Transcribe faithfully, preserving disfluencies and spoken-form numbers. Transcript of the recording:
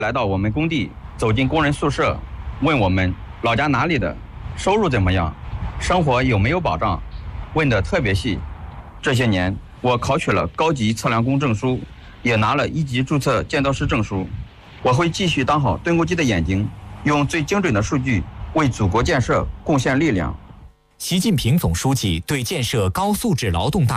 来到我们工地，走进工人宿舍，问我们老家哪里的，收入怎么样，生活有没有保障，问得特别细。这些年，我考取了高级测量工证书，也拿了一级注册建造师证书。我会继续当好盾构机的眼睛，用最精准的数据为祖国建设贡献力量。 习近平总书记对建设高素质劳动大